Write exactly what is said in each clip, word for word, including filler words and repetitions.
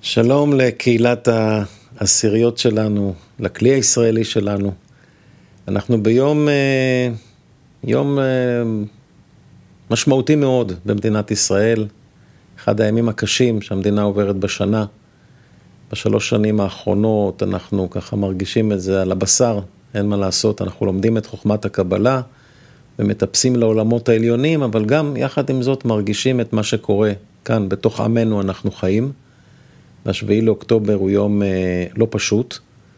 שלום לקהילת העשיריות שלנו, לכלי הישראלי שלנו. אנחנו ביום יום משמעותי מאוד במדינת ישראל, אחד הימים הקשים שהמדינה עוברת בשנה. בשלוש שנים האחרונות אנחנו ככה מרגישים את זה על הבשר, אין מה לעשות, אנחנו לומדים את חוכמת הקבלה ומטפסים לעולמות העליונים, אבל גם יחד עם זאת מרגישים את מה שקורה כאן בתוך עמנו אנחנו חיים. השביעי לאוקטובר הוא יום אה, לא פשוט,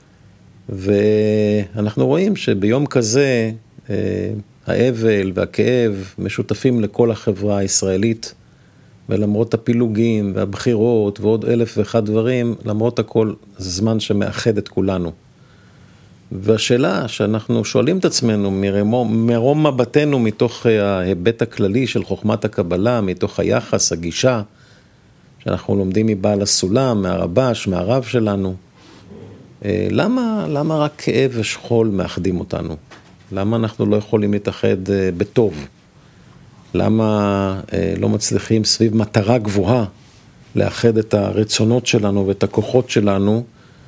ואנחנו רואים שביום כזה אה, האבל והכאב משותפים לכל החברה הישראלית, ולמרות הפילוגים והבחירות ועוד אלף ואחד דברים, למרות הכל זה זמן שמאחד את כולנו. והשאלה שאנחנו שואלים את עצמנו מרום, מרום מבטנו מתוך ההיבט הכללי של חוכמת הקבלה, מתוך היחס, הגישה, שאנחנו לומדים מבעל הסולם, מהרבש, מהרב שלנו, למה, למה רק כאב ושכול מאחדים אותנו? למה אנחנו לא יכולים להתאחד בטוב? למה לא מצליחים סביב מטרה גבוהה לאחד את הרצונות שלנו ואת הכוחות שלנו,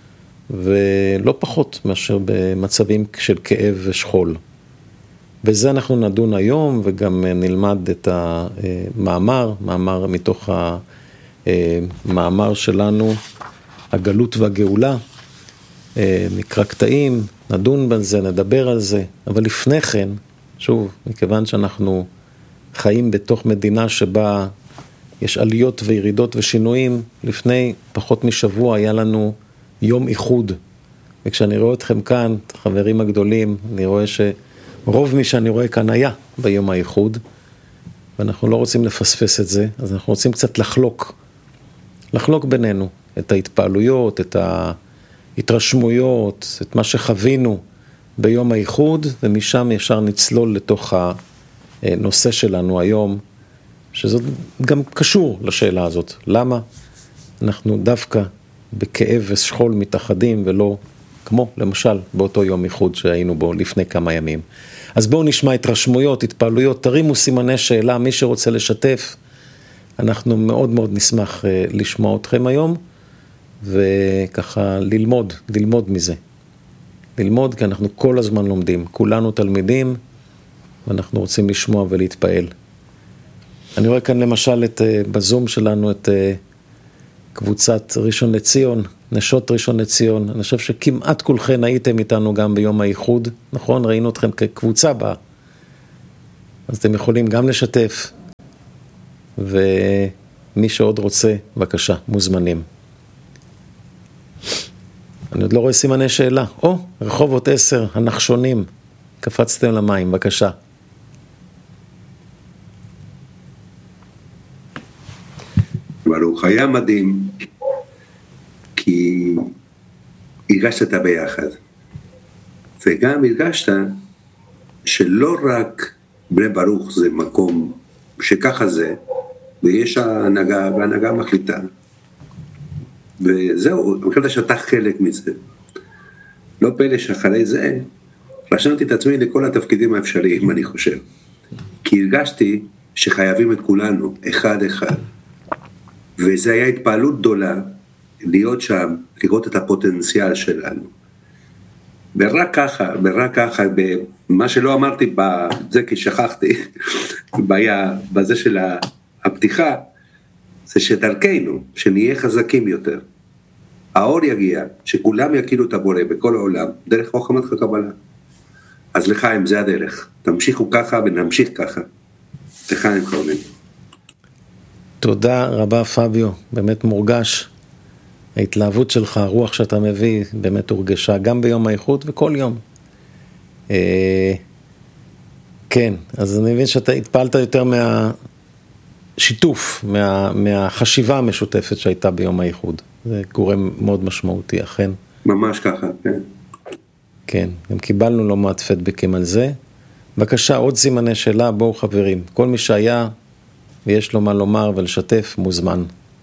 ולא פחות מאשר במצבים של כאב ושכול? בזה אנחנו נדון היום, וגם נלמד את המאמר, מאמר מתוך ה... מאמר שלנו, הגלות והגאולה, נקרא קטעים, נדון בזה, נדבר על זה, אבל לפני כן, שוב, מכיוון שאנחנו חיים בתוך מדינה שבה יש עליות וירידות ושינויים, לפני פחות משבוע היה לנו יום איחוד, וכשאני רואה אתכם כאן, את החברים הגדולים, אני רואה שרוב מי שאני רואה כאן היה ביום האיחוד, ואנחנו לא רוצים לפספס את זה, אז אנחנו רוצים קצת לחלוק, לחלוק בינינו את ההתפעלויות, את ההתרשמויות, את מה שחווינו ביום האיחוד, ומשם ישר נצלול לתוך הנושא שלנו היום, שזאת גם קשור לשאלה הזאת. למה אנחנו דווקא בכאב ושכול מתאחדים, ולא כמו למשל באותו יום איחוד שהיינו בו לפני כמה ימים. אז בואו נשמע התרשמויות, התפעלויות, תרימו סימני שאלה, מי שרוצה לשתף, אנחנו מאוד מאוד נשמח לשמוע אתכם היום, וככה ללמוד, ללמוד מזה. ללמוד, כי אנחנו כל הזמן לומדים, כולנו תלמידים, ואנחנו רוצים לשמוע ולהתפעל. אני רואה כאן למשל את, בזום שלנו את קבוצת ראשון לציון, נשות ראשון לציון. אני חושב שכמעט כולכם הייתם איתנו גם ביום האיחוד, נכון? ראינו אתכם כקבוצה בה. אז אתם יכולים גם לשתף, ומי שעוד רוצה, בבקשה, מוזמנים. אני עוד לא רואה סימני שאלה. או, רחובות עשר, הנחשונים, קפצתם למים, בבקשה. ברוך, היה מדהים, כי הרגשת את הביחד. וגם הרגשת שלא רק בני ברוך זה מקום שככה זה, ויש ההנהגה, וההנהגה מחליטה. וזהו, אני חושב שאתה חלק מזה. לא פלא שאחרי זה, רשמתי את עצמי לכל התפקידים האפשריים, אני חושב. כי הרגשתי שחייבים את כולנו, אחד אחד. וזה היה התפעלות גדולה, להיות שם, לראות את הפוטנציאל שלנו. ורק ככה, ורק ככה, במה שלא אמרתי, בזה כי שכחתי, בזה של הפתיחה, זה שדרכנו, שנהיה חזקים יותר. האור יגיע, שכולם יכירו את הבורא בכל העולם, דרך חוכמת הקבלה. אז לחיים, זה הדרך. תמשיכו ככה ונמשיך ככה. לחיים כהנים. תודה רבה פביו, באמת מורגש. ההתלהבות שלך, הרוח שאתה מביא, באמת הורגשה גם ביום האיחוד וכל יום. אה, כן, אז אני מבין שאתה התפעלת יותר מהשיתוף, מה, מהחשיבה המשותפת שהייתה ביום האיחוד. זה גורם מאוד משמעותי, אכן. ממש ככה, כן. כן, גם קיבלנו לא מעט פידבקים על זה. בבקשה, עוד סימני שאלה, בואו חברים. כל מי שהיה ויש לו מה לומר ולשתף, מוזמן.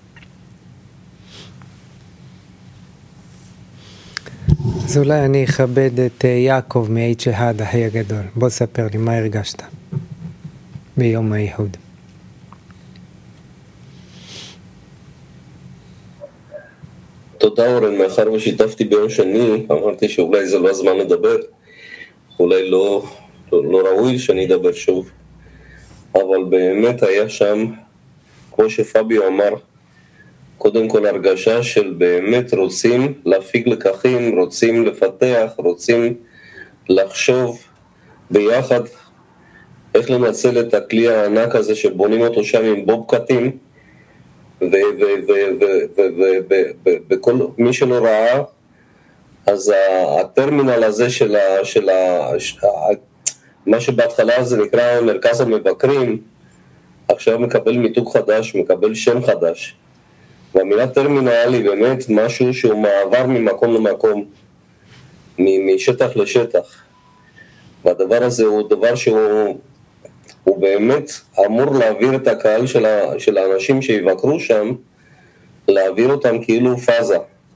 אז אולי אני אכבד את יעקב מאית שהד, אחי הגדול. בוא ספר לי מה הרגשת ביום האיחוד. תודה אורן, מאחר ושיתפתי ביום שני, אמרתי שאולי זה לא הזמן לדבר, אולי לא, לא, לא ראוי שאני אדבר שוב, אבל באמת היה שם, כמו שפביו אמר, קודם כל הרגשה של באמת רוצים להפיק לקחים, רוצים לפתח, רוצים לחשוב ביחד איך לנצל את הכלי הענק הזה שבונים אותו שם עם בובקטים, וכל מי שלא ראה, אז הטרמינל הזה של מה שבהתחלה זה נקרא מרכז המבקרים, עכשיו מקבל מיתוג חדש, מקבל שם חדש. והמילה טרמינל היא באמת משהו שהוא מעבר ממקום למקום, משטח לשטח. והדבר הזה הוא דבר שהוא הוא באמת אמור להעביר את הקהל של, ה, של האנשים שיבקרו שם, להעביר אותם כאילו פאזה.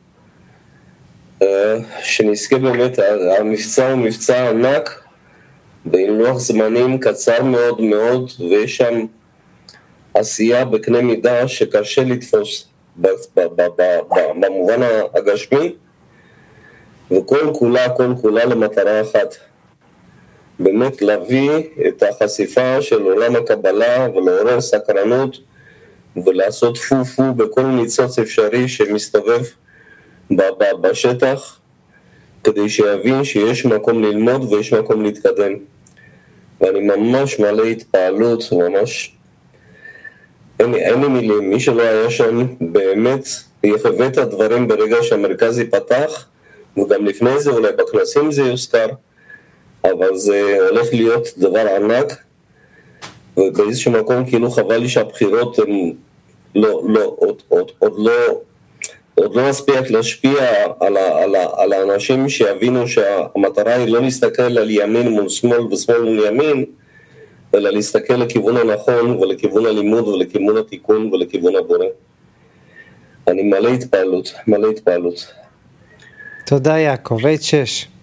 שנזכה באמת, המבצע הוא מבצע ענק, ועם לוח זמנים קצר מאוד מאוד, ויש שם עשייה בקנה מידה שקשה לתפוס במובן הגשמי, וכל כולה, כל כולה למטרה אחת. באמת להביא את החשיפה של עולם הקבלה ולעורר סקרנות ולעשות פו פו בכל ניצוץ אפשרי שמסתובב בשטח, כדי שיבין שיש מקום ללמוד ויש מקום להתקדם. ואני ממש מלא התפעלות, ממש אין, אין לי מילים. מי שלא היה שם באמת יחווה את הדברים ברגע שהמרכז ייפתח, וגם לפני זה אולי בכנסים זה יוזכר, אבל זה הולך להיות דבר ענק, ובאיזשהו מקום כאילו חבל לי שהבחירות הן לא, לא, עוד, עוד, עוד לא, עוד לא מספיק להשפיע על, ה, על, ה, על האנשים שיבינו שהמטרה היא לא להסתכל על ימין מול שמאל ושמאל מול ימין, אלא להסתכל לכיוון הנכון ולכיוון הלימוד ולכיוון התיקון ולכיוון הבורא. אני מלא התפעלות, מלא התפעלות. תודה יעקב, בית שש.